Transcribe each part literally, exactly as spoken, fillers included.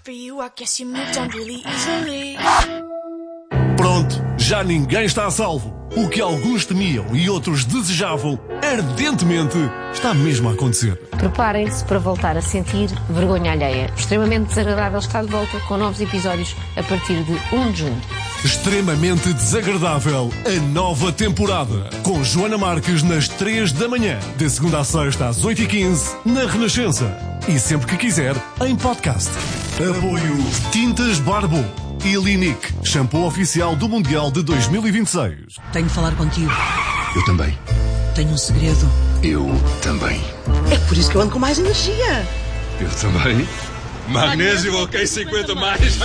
Pronto, já ninguém está a salvo. O que alguns temiam e outros desejavam ardentemente está mesmo a acontecer. Preparem-se para voltar a sentir vergonha alheia. Extremamente desagradável está de volta com novos episódios a partir de primeiro de junho. Extremamente desagradável, a nova temporada. Com Joana Marques nas três da manhã. De segunda a sexta às oito e quinze, na Renascença. E sempre que quiser, em podcast. Apoio Tintas Barbo e Linique, shampoo oficial do Mundial de dois mil e vinte e seis. Tenho de falar contigo. Eu também. Tenho um segredo. Eu também. É por isso que eu ando com mais energia. Eu também. Magnésio OK cinquenta mais.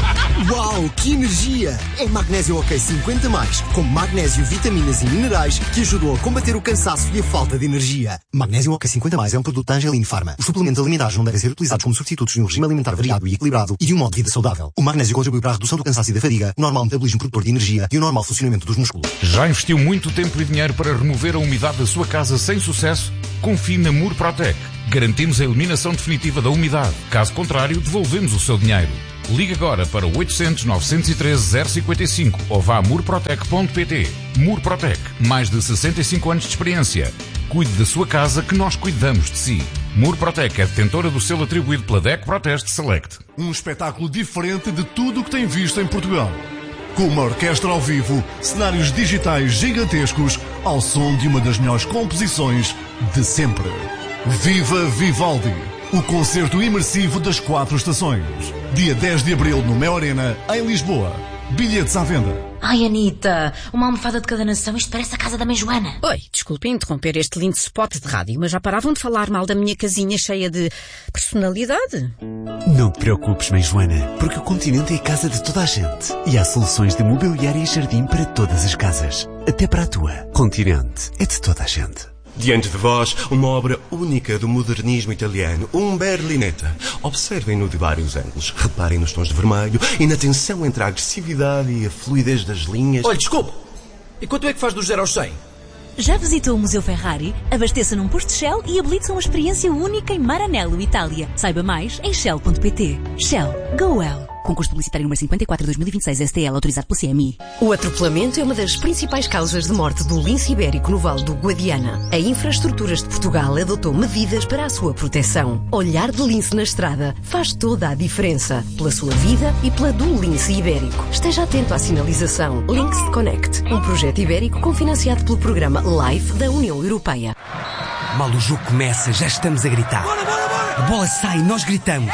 Uau, que energia! É Magnésio OK cinquenta mais, com magnésio, vitaminas e minerais que ajudam a combater o cansaço e a falta de energia. Magnésio OK cinquenta mais é um produto da Angelin Pharma. Os suplementos alimentares não devem ser utilizados como substitutos de um regime alimentar variado e equilibrado e de um modo de vida saudável. O magnésio contribui para a redução do cansaço e da fadiga, o normal metabolismo produtor de energia e o normal funcionamento dos músculos. Já investiu muito tempo e dinheiro para remover a umidade da sua casa sem sucesso? Confie na Murprotec. Garantimos a eliminação definitiva da umidade. Caso contrário, devolvemos o seu dinheiro. Ligue agora para o oitocentos, novecentos e treze, zero cinquenta e cinco ou vá a murprotec ponto pt. Murprotec, mais de sessenta e cinco anos de experiência. Cuide da sua casa que nós cuidamos de si. Murprotec é detentora do selo atribuído pela D E C Proteste Select. Um espetáculo diferente de tudo o que tem visto em Portugal. Com uma orquestra ao vivo, cenários digitais gigantescos, ao som de uma das melhores composições de sempre. Viva Vivaldi, o concerto imersivo das quatro estações. Dia dez de abril no Mel Arena, em Lisboa. Bilhetes à venda. Ai, Anitta, uma almofada de cada nação, isto parece a casa da mãe Joana. Oi, desculpe interromper este lindo spot de rádio, mas já paravam de falar mal da minha casinha cheia de personalidade? Não te preocupes, mãe Joana, porque o Continente é a casa de toda a gente. E há soluções de mobiliário e jardim para todas as casas. Até para a tua. Continente é de toda a gente. Diante de vós, uma obra única do modernismo italiano, um Berlinetta. Observem-no de vários ângulos, reparem nos tons de vermelho e na tensão entre a agressividade e a fluidez das linhas. Olha, desculpe, e quanto é que faz dos zero aos cem? Já visitou o Museu Ferrari? Abasteça num posto Shell e habilite-se a uma experiência única em Maranello, Itália. Saiba mais em shell ponto pt. Shell. Go well. Concurso publicitário número cinquenta e quatro de dois mil e vinte e seis S T L, autorizado pelo C M I. O atropelamento é uma das principais causas de morte do lince ibérico no Vale do Guadiana. A Infraestruturas de Portugal adotou medidas para a sua proteção. Olhar de lince na estrada faz toda a diferença. Pela sua vida e pela do lince ibérico. Esteja atento à sinalização. Links Connect, um projeto ibérico cofinanciado pelo programa LIFE da União Europeia. Mal o jogo começa, já estamos a gritar. Bora, bora, bora. A bola sai, nós gritamos.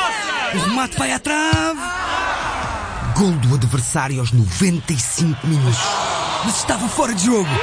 O remate vai à trave. Gol do adversário aos noventa e cinco minutos. Mas estava fora de jogo.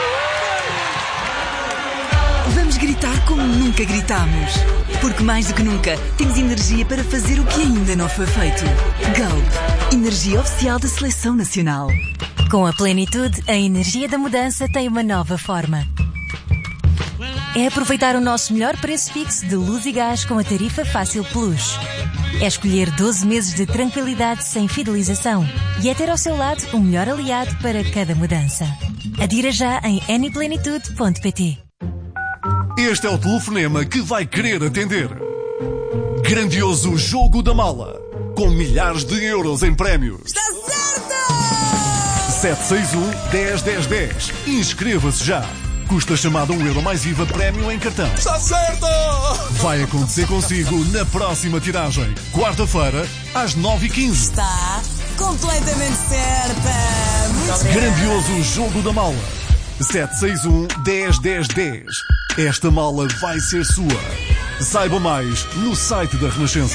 Vamos gritar como nunca gritámos. Porque mais do que nunca, temos energia para fazer o que ainda não foi feito. Galp, energia oficial da Seleção Nacional. Com a plenitude, a energia da mudança tem uma nova forma. É aproveitar o nosso melhor preço fixo de luz e gás com a tarifa Fácil Plus. É escolher doze meses de tranquilidade sem fidelização. E é ter ao seu lado o melhor aliado para cada mudança. Adira já em aniplenitude ponto pt. Este é o telefonema que vai querer atender. Grandioso Jogo da Mala, com milhares de euros em prémios. Está certo! sete seis um, dez, dez, dez. Inscreva-se já. Custa chamada um euro mais I V A prémio em cartão. Está certo! Vai acontecer consigo na próxima tiragem. Quarta-feira, às nove e quinze. Está completamente certa! Muito Grandioso Jogo da Mala. sete seis um, dez, dez, dez. Esta mala vai ser sua. Saiba mais no site da Renascença.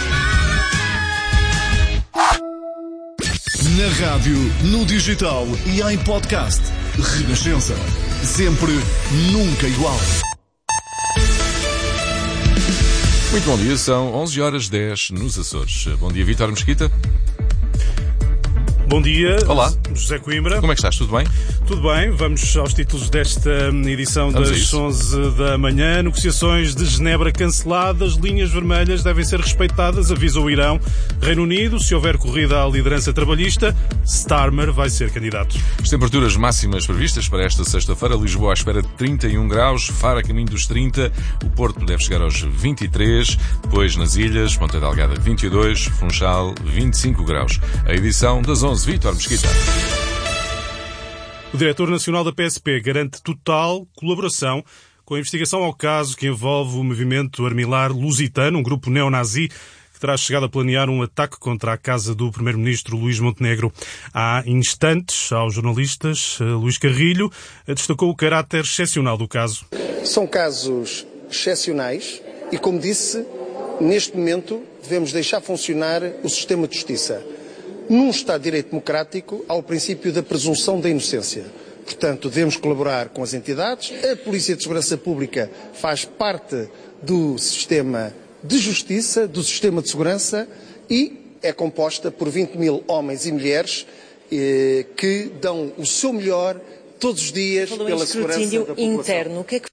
Na rádio, no digital e em podcast. Renascença. Sempre, nunca igual. Muito bom dia, são onze horas e dez nos Açores. Bom dia, Vítor Mesquita. Bom dia. Olá. José Coimbra. Como é que estás? Tudo bem? Tudo bem. Vamos aos títulos desta edição Vamos das onze da manhã. Negociações de Genebra canceladas. Linhas vermelhas devem ser respeitadas, avisa o Irão. Reino Unido, se houver corrida à liderança trabalhista, Starmer vai ser candidato. As temperaturas máximas previstas para esta sexta-feira. Lisboa à espera de trinta e um graus, Faro a caminho dos trinta, o Porto deve chegar aos vinte e três, depois nas ilhas, Ponta Delgada vinte e dois, Funchal vinte e cinco graus. A edição das onze, Vítor Mesquita. O diretor nacional da P S P garante total colaboração com a investigação ao caso que envolve o movimento Armilar Lusitano, um grupo neonazi que terá chegado a planear um ataque contra a casa do primeiro-ministro Luís Montenegro. Há instantes, aos jornalistas, Luís Carrilho destacou o caráter excepcional do caso. São casos excepcionais e, como disse, neste momento devemos deixar funcionar o sistema de justiça. Num Estado de Direito Democrático, há o princípio da presunção da inocência. Portanto, devemos colaborar com as entidades. A Polícia de Segurança Pública faz parte do sistema de justiça, do sistema de segurança e é composta por vinte mil homens e mulheres eh, que dão o seu melhor todos os dias pela segurança da população. Interno, o que é que...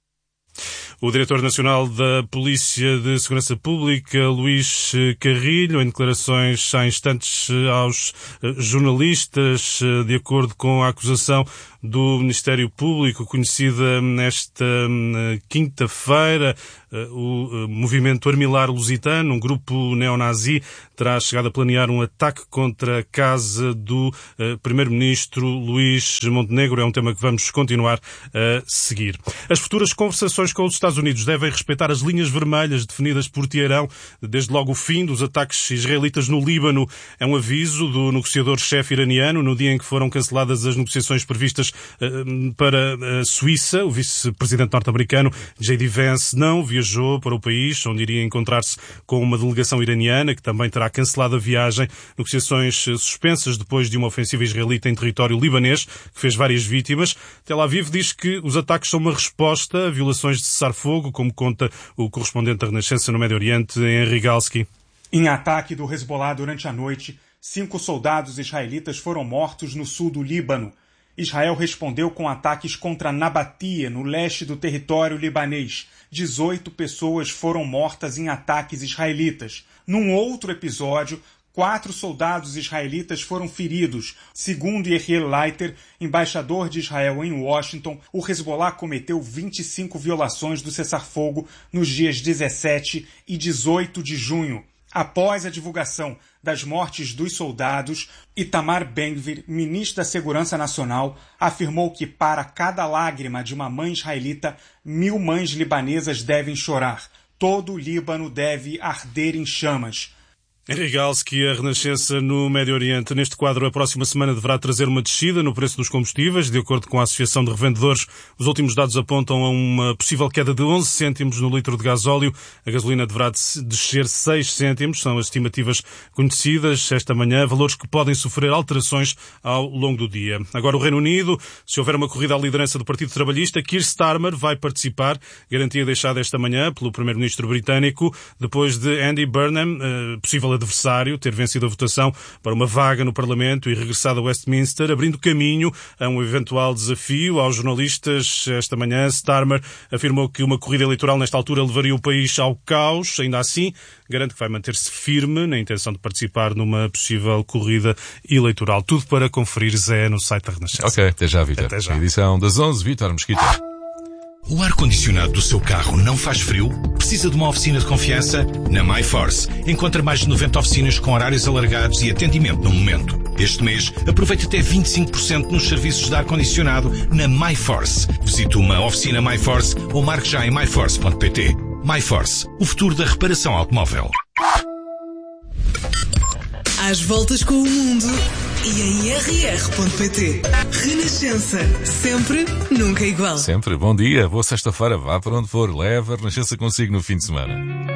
O diretor nacional da Polícia de Segurança Pública, Luís Carrilho, em declarações há instantes aos jornalistas, de acordo com a acusação do Ministério Público, conhecida nesta quinta-feira, o movimento Armilar Lusitano, um grupo neonazi, terá chegado a planear um ataque contra a casa do primeiro-ministro Luís Montenegro. É um tema que vamos continuar a seguir. As futuras conversações com os Estados Unidos devem respeitar as linhas vermelhas definidas por Teherão, desde logo o fim dos ataques israelitas no Líbano. É um aviso do negociador-chefe iraniano no dia em que foram canceladas as negociações previstas para a Suíça. O vice-presidente norte-americano J D Vance não viajou para o país, onde iria encontrar-se com uma delegação iraniana que também terá cancelado a viagem. Negociações suspensas depois de uma ofensiva israelita em território libanês que fez várias vítimas. Tel Aviv diz que os ataques são uma resposta a violações de cessar-fogo, como conta o correspondente da Renascença no Médio Oriente, Henry Galski. Em ataque do Hezbollah durante a noite, cinco soldados israelitas foram mortos no sul do Líbano. Israel respondeu com ataques contra Nabatia, no leste do território libanês. dezoito pessoas foram mortas em ataques israelitas. Num outro episódio, quatro soldados israelitas foram feridos. Segundo Yehiel Leiter, embaixador de Israel em Washington, o Hezbollah cometeu vinte e cinco violações do cessar-fogo nos dias dezessete e dezoito de junho. Após a divulgação das mortes dos soldados, Itamar Ben-Gvir, ministro da Segurança Nacional, afirmou que para cada lágrima de uma mãe israelita, mil mães libanesas devem chorar. Todo o Líbano deve arder em chamas. Henry Galski, a Renascença no Médio Oriente. Neste quadro, a próxima semana deverá trazer uma descida no preço dos combustíveis. De acordo com a Associação de Revendedores, os últimos dados apontam a uma possível queda de onze cêntimos no litro de gasóleo. A gasolina deverá descer seis cêntimos, são as estimativas conhecidas esta manhã, valores que podem sofrer alterações ao longo do dia. Agora, o Reino Unido, se houver uma corrida à liderança do Partido Trabalhista, Keir Starmer vai participar, garantia deixada esta manhã pelo primeiro-ministro britânico, depois de Andy Burnham, possível adversário, ter vencido a votação para uma vaga no Parlamento e regressado a Westminster, abrindo caminho a um eventual desafio aos jornalistas. Esta manhã, Starmer afirmou que uma corrida eleitoral nesta altura levaria o país ao caos. Ainda assim, garante que vai manter-se firme na intenção de participar numa possível corrida eleitoral. Tudo para conferir, Zé, no site da Renascença. Ok, até já, Vítor. Até já. Edição das onze, Vítor Mesquita. O ar-condicionado do seu carro não faz frio? Precisa de uma oficina de confiança? Na MyForce. Encontra mais de noventa oficinas com horários alargados e atendimento no momento. Este mês, aproveite até vinte e cinco por cento nos serviços de ar-condicionado na MyForce. Visite uma oficina MyForce ou marque já em myforce ponto pt. MyForce, o futuro da reparação automóvel. Às voltas com o mundo e em r r ponto pt. Renascença. Sempre, nunca igual. Sempre. Bom dia. Boa sexta-feira. Vá para onde for. Leva a Renascença consigo no fim de semana.